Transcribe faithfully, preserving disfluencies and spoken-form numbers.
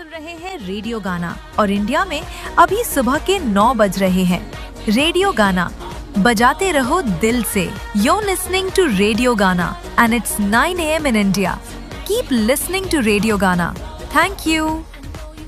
सुन रहे हैं रेडियो गाना और इंडिया में अभी सुबह के नौ बज रहे हैं। रेडियो गाना बजाते रहो दिल से। You're listening to रेडियो गाना and it's nine a m in India. Keep listening to radio गाना. Thank you.